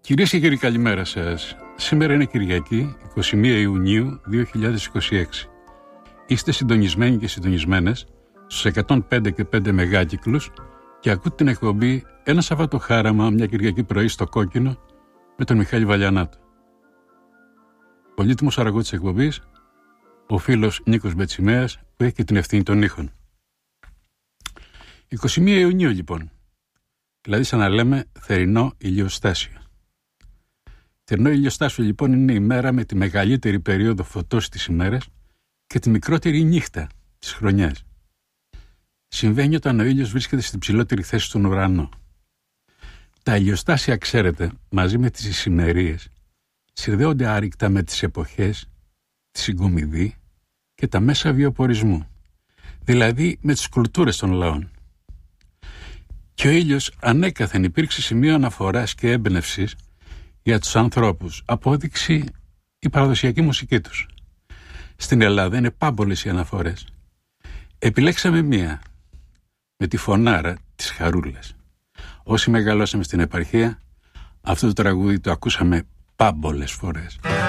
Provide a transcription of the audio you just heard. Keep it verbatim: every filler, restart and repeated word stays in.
Κυρίες και κύριοι, καλημέρα σας. Σήμερα είναι Κυριακή, εικοστή πρώτη Ιουνίου δύο χιλιάδες είκοσι έξι. Είστε συντονισμένοι και συντονισμένες στους εκατόν πέντε και πέντε μεγάκυκλους και ακούτε την εκπομπή «Ένα Σαββατοχάραμα, μια Κυριακή πρωί στο Κόκκινο» με τον Μιχάλη Βαλιανάτο. Πολύτιμος αραγό της εκπομπής, ο φίλος Νίκος Μπετσιμέας, που έχει και την ευθύνη των ήχων. εικοστή πρώτη Ιουνίου λοιπόν, δηλαδή σαν να λέμε θερινό ηλιοστάσιο. Θερινό ηλιοστάσιο λοιπόν είναι η μέρα με τη μεγαλύτερη περίοδο φωτός της ημέρας και τη μικρότερη νύχτα της χρονιάς. Συμβαίνει όταν ο ήλιος βρίσκεται στην ψηλότερη θέση στον ουρανό. Τα ηλιοστάσια, ξέρετε, μαζί με τις ησημερίες, συνδέονται άρρηκτα με τις εποχές, τη συγκομιδή και τα μέσα βιοπορισμού, δηλαδή με τις κουλτούρες των λαών. Και ο ήλιος ανέκαθεν υπήρξε σημείο αναφοράς και έμπνευσης για τους ανθρώπους, απόδειξη η παραδοσιακή μουσική τους. Στην Ελλάδα είναι πάμπολες οι αναφορές. Επιλέξαμε μία, με τη φωνάρα της Χαρούλας. Όσοι μεγαλώσαμε στην επαρχία, αυτό το τραγούδι το ακούσαμε πάμπολες φορές.